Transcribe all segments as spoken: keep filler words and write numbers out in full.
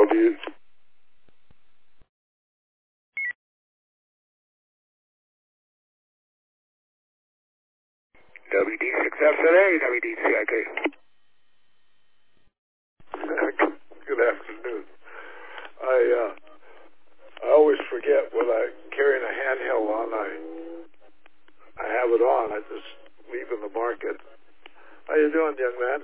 D. W D six F Z A, W D C I K. Good afternoon. I uh, I always forget when I'm carrying a handheld on. I I have it on. I just leave in the market. How you doing, young man?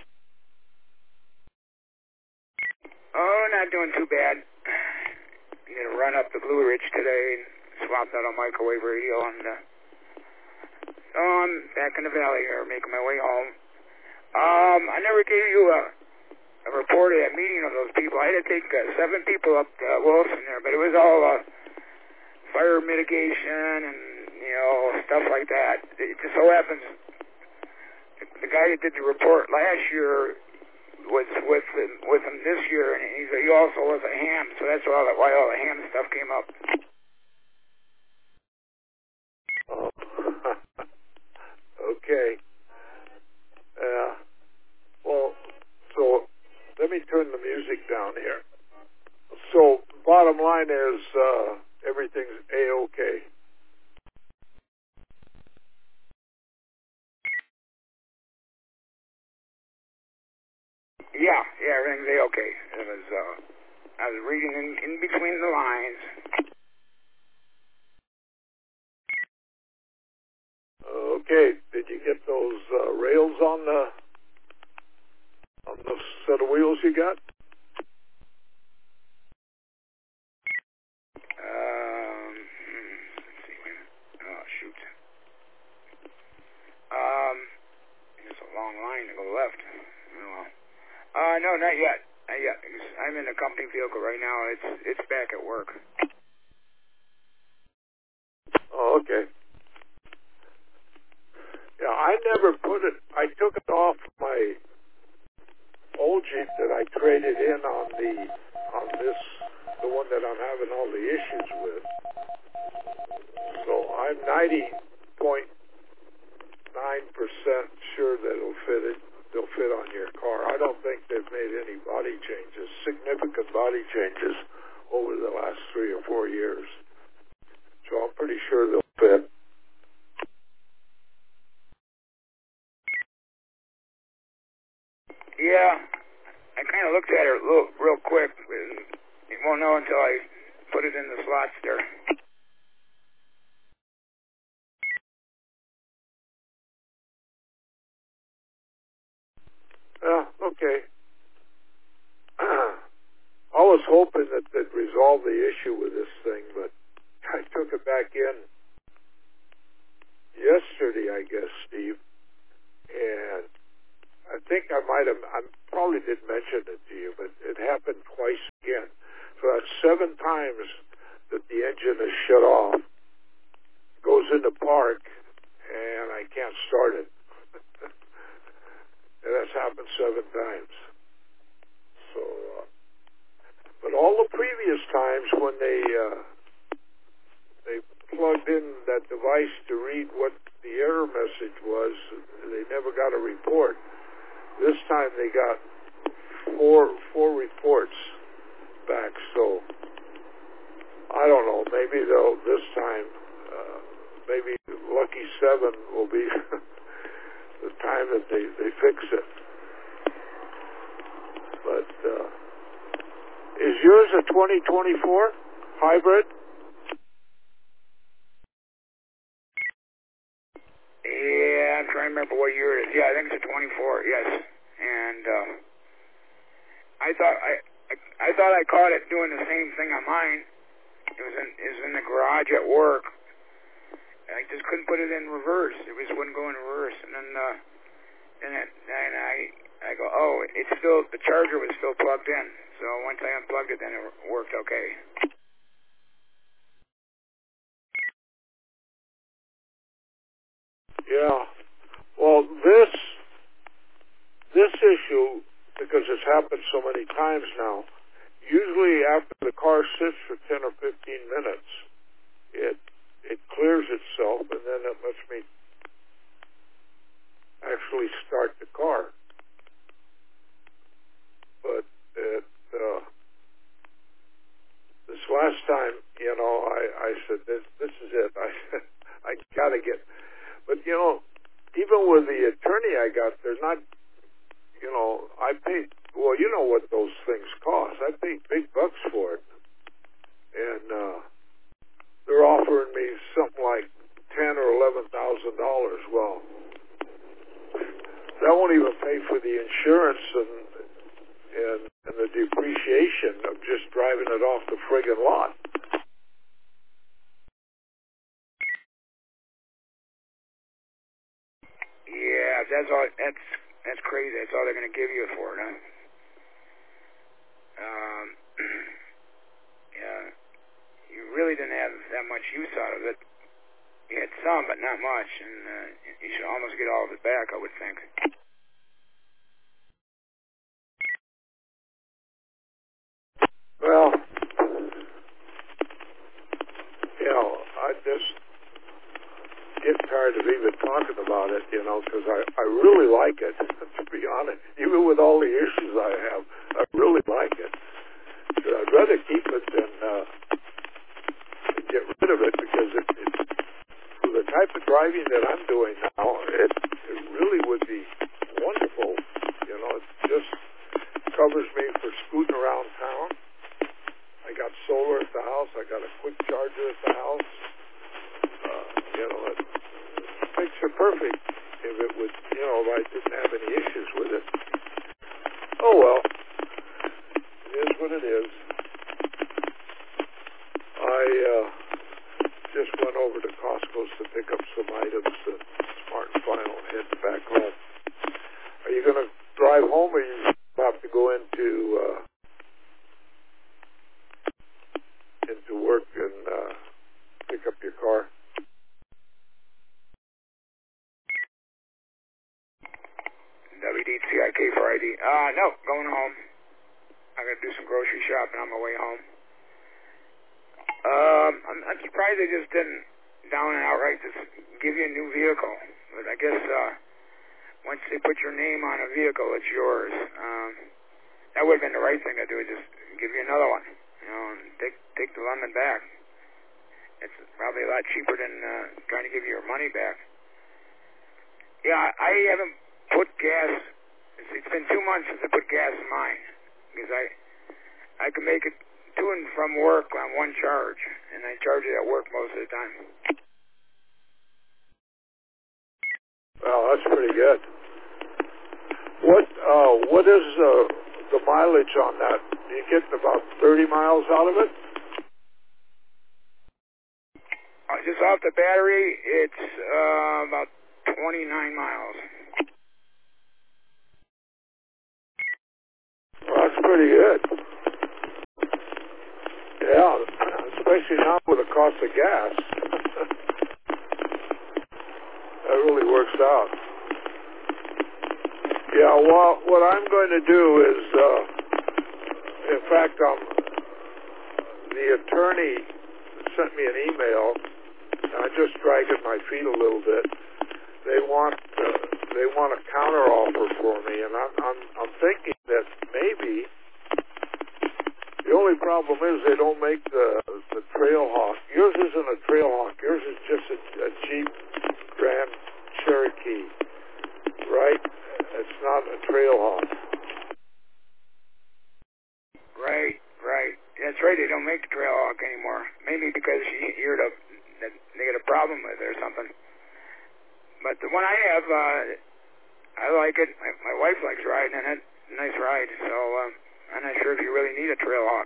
Oh, not doing too bad. I'm gonna run up to Blue Ridge today and swap out a microwave radio, and uh, so I'm back in the valley here, making my way home. Um, I never gave you a, a report of that meeting of those people. I had to take uh, seven people up to uh, Wilson there, but it was all uh, fire mitigation and you know stuff like that. It just so happens the, the guy that did the report last year was with him, with him this year, and he's, he also was a ham, so that's why all, the, why all the ham stuff came up. Oh. Okay. Uh, well, so let me turn the music down here. So bottom line is uh, everything's A-okay. Yeah, yeah, everything's A-okay. It was, uh, I was reading in, in between the lines. Okay. Did you get those uh, rails on the on the set of wheels you got? Um, hmm, let's see, wait a minute. Oh, shoot. Um, it's a long line to go left. Oh, well. Uh, no, not yet. Not yet. I'm in a company vehicle right now. It's it's back at work. Oh, okay. Yeah, I never put it. I took it off my old Jeep that I traded in on the on this, the one that I'm having all the issues with. So I'm ninety point nine percent sure that it'll fit it. They'll fit on your car. I don't think they've made any body changes, significant body changes over the last three or four years. So I'm pretty sure they'll fit. Yeah, I kind of looked at it real, real quick. You won't know until I put it in the slots there. Yeah, okay. I was hoping that they'd resolve the issue with this thing, but I took it back in yesterday, I guess, Steve, and I think I might have, I probably didn't mention it to you, but it happened twice again. So that's seven times that the engine is shut off, goes into park, and I can't start it. And that's happened seven times. So, uh, but all the previous times when they uh, they plugged in that device to read what the error message was, they never got a report. This time they got four four reports back. So I don't know. Maybe they'll this time. Uh, maybe lucky seven will be the time that they they fix it. But uh, is yours a twenty twenty-four hybrid? Yeah, I'm trying to remember what year it is. Yeah, I think it's a twenty-four. Yes, and um, I thought I, I I thought I caught it doing the same thing on mine. It was in it was in the garage at work. And I just couldn't put it in reverse. It just wouldn't go in reverse. And then uh, and it, and I I go, oh, it's still the charger was still plugged in. So once I unplugged it, then it worked okay. Yeah. Well, this this issue, because it's happened so many times now, usually after the car sits for ten or fifteen minutes, it it clears itself, and then it lets me actually start the car. But it uh, know, I, I said, this, this is it. I, I got to get, but, you know, even with the attorney I got, they're not, you know, I paid, well, you know what those things cost. I paid big bucks for it. And uh, they're offering me something like ten or eleven thousand dollars. Well, that won't even pay for the insurance and, and, and the depreciation of just driving it off the friggin' lot. Yeah, that's all. That's that's crazy. That's all they're going to give you for it, huh? Um, yeah, you really didn't have that much use out of it. You had some, but not much, and uh, you should almost get all of it back, I would think. Well, you know, I just get tired of even talking about it, you know, because I, I really like it, to be honest. Even with all the issues I have, I really like it. So I'd rather keep it than uh, get rid of it, because it, it, for the type of driving that I'm doing now, it, it really would be wonderful. You know, it just covers me for scooting around town. I got solar at the house. I got a quick charger at the house. Uh, you know, it makes it perfect if it would, you know, if I didn't have any issues with it. Oh, well. It is what it is. I uh, just went over to Costco's to pick up some items at Smart and Final and head back home. Are you going to drive home, or you have to go into uh, into work and uh, pick up your car? W D C I K Friday. Uh, no, going home. I'm going to do some grocery shopping on my way home. Um, I'm, I'm surprised they just didn't down and outright just give you a new vehicle. But I guess uh, once they put your name on a vehicle, it's yours. Um, that would have been the right thing to do, just give you another one. You know, and take take the London back. It's probably a lot cheaper than uh, trying to give you your money back. Yeah, I, I haven't put gas. It's, it's been two months since I put gas in mine, because I I can make it to and from work on one charge, and I charge it at work most of the time. Well, that's pretty good. What uh, what is uh, the mileage on that? You get about thirty miles out of it? Uh, just off the battery, it's uh, about twenty-nine miles. Well, that's pretty good. Yeah, especially now with the cost of gas. That really works out. Yeah, well, what I'm going to do is, uh, in fact, um, the attorney sent me an email, and I just dragging my feet a little bit. They want uh, they want a counter offer for me, and I'm I'm I'm thinking that maybe the only problem is they don't make the the Trailhawk. Yours isn't a Trailhawk. Yours is just a, a Jeep Grand Cherokee, right? It's not a Trailhawk. Right, right. That's right. They don't make the Trailhawk anymore. Maybe because you hear the that they get a problem with it or something. But the one I have, uh, I like it. My, my wife likes riding in it. Nice ride. So uh, I'm not sure if you really need a Trailhawk.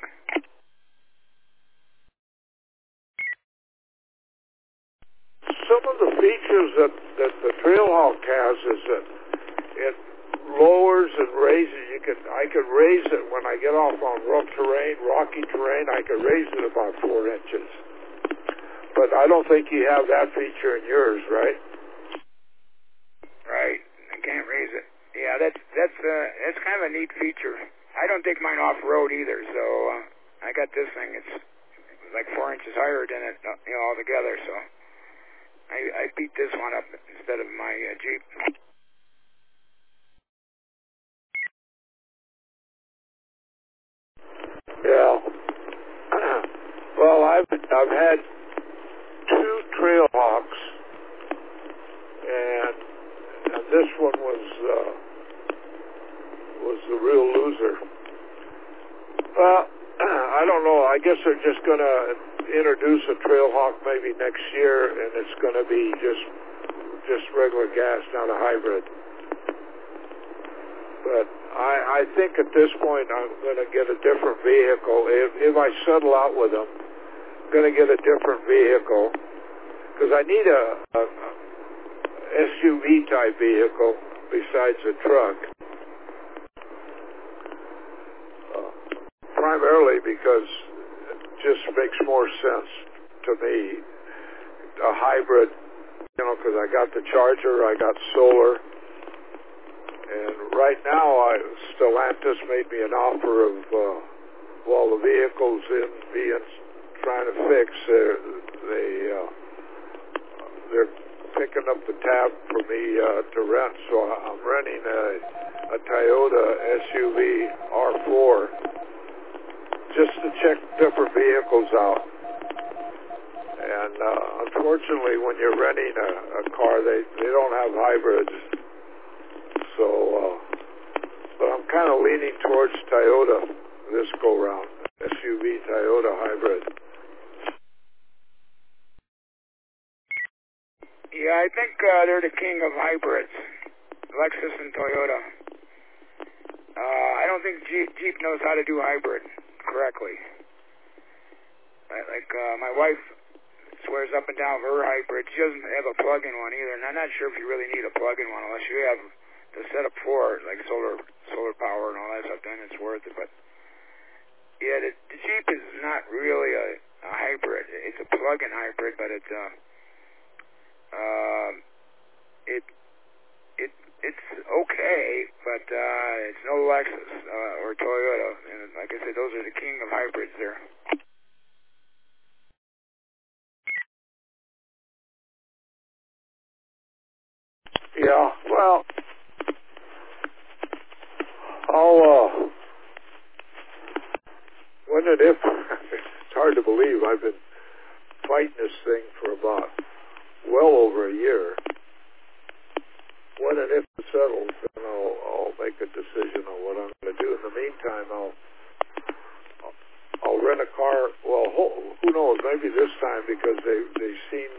Some of the features that, that the Trailhawk has is that it lowers and raises. You can I can raise it when I get off on rough terrain, rocky terrain. I can raise it about four inches. But I don't think you have that feature in yours, right? Right. I can't raise it. Yeah, that's that's uh, that's kind of a neat feature. I don't take mine off road either, so uh, I got this thing. It's like four inches higher than it, you know, altogether. So I, I beat this one up instead of my uh, Jeep. Yeah. Well, I I've I've had two Trailhawks, and, and this one was uh, was the real loser. Well, I don't know. I guess they're just going to introduce a Trailhawk maybe next year, and it's going to be just just regular gas, not a hybrid. But I, I think at this point I'm going to get a different vehicle. If, if I settle out with them, I'm going to get a different vehicle because I need a, a, a S U V type vehicle besides a truck. Uh, primarily because it just makes more sense to me, a hybrid, you know, because I got the charger, I got solar. And right now, I, Stellantis made me an offer of uh, well, the vehicles in being trying to fix. They're, they uh, they're picking up the tab for me uh, to rent. So I'm renting a, a Toyota S U V R four just to check different vehicles out. And uh, unfortunately, when you're renting a, a car, they they don't have hybrids. So, uh, but I'm kind of leaning towards Toyota this go-round, S U V Toyota hybrid. Yeah, I think uh, they're the king of hybrids, Lexus and Toyota. Uh, I don't think Jeep, Jeep knows how to do hybrid correctly. Right, like uh, my wife swears up and down for her hybrid. She doesn't have a plug-in one either, and I'm not sure if you really need a plug-in one unless you have the setup for like solar solar power and all that stuff. Then it's worth it. But yeah, the, the Jeep is not really a, a hybrid. It's a plug-in hybrid, but it's uh, uh, it it it's okay, but uh, it's no Lexus uh, or Toyota. And like I said, those are the king of hybrids there. Yeah, well, I'll, uh, when and if, it's hard to believe, I've been fighting this thing for about well over a year. When and if it settles, then I'll, I'll make a decision on what I'm going to do. In the meantime, I'll, I'll, I'll rent a car. Well, who knows, maybe this time because they, they've seen,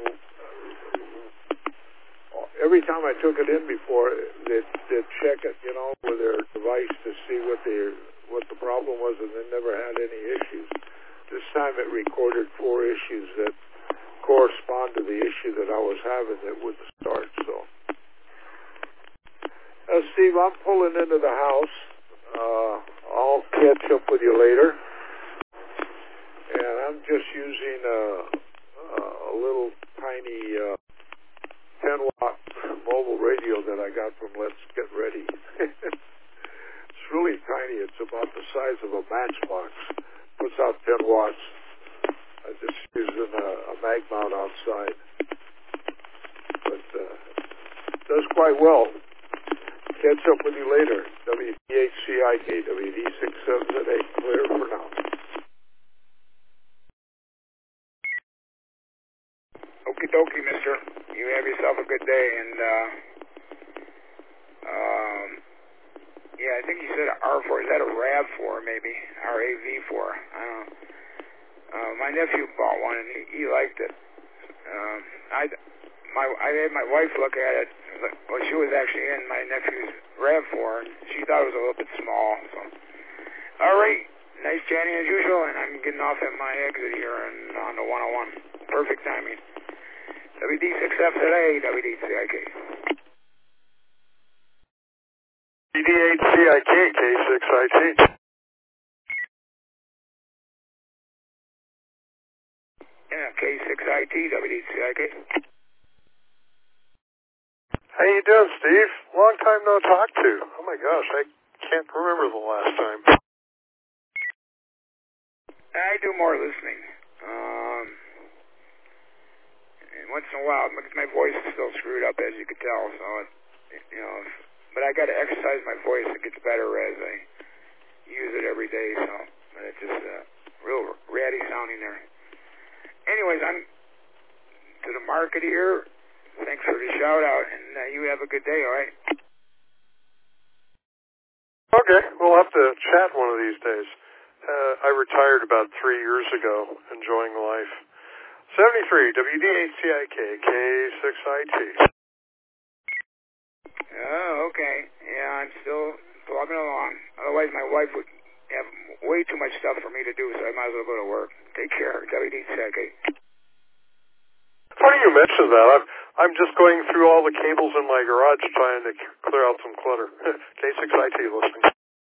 every time I took it in before, they'd, they'd check it, you know, with their device to see what the what the problem was, and they never had any issues. This time it recorded four issues that correspond to the issue that I was having that wouldn't start. So, uh, Steve, I'm pulling into the house. Uh, I'll catch up with you later. And I'm just using a, a little tiny uh, ten watt mobile radio that I got from Let's Get Ready. It's really tiny. It's about the size of a matchbox. Puts out ten watts. I just using a, a mag mount outside. But uh, does quite well. Catch up with you later. W D H C I K, W D six seven eight, clear for now. Okie dokie, mister. You have yourself a good day, and, uh, um, yeah, I think you said R four. Is that a RAV four, maybe? R A V four. I don't know. Uh, my nephew bought one, and he, he liked it. Um, I, my, I had my wife look at it. Well, she was actually in my nephew's RAV four, and she thought it was a little bit small. So, all right. Nice chatting as usual, and I'm getting off at my exit here and on the one oh one. Perfect timing. W D six F Z A, W D C I K. W D H C I K, K six I T. Yeah, K six I T, W D C I K. How you doing, Steve? Long time no talk to. Oh my gosh, I can't remember the last time. I do more listening. Um, and once in a while, because my voice is still screwed up, as you can tell, so, it, you know, but I got to exercise my voice. It gets better as I use it every day, so, but it's just uh, real ratty sounding there. market here. Thanks for the shout out, and uh, you have a good day, all right? Okay, we'll have to chat one of these days. Uh, I retired about three years ago, enjoying life. seventy-three, W D eight C I K, K six I T. Oh, okay. Yeah, I'm still plugging along. Otherwise, my wife would have way too much stuff for me to do, so I might as well go to work. Take care, W D eight C I K. Funny you mentioned that. I'm, I'm just going through all the cables in my garage trying to clear out some clutter. K six I T listening.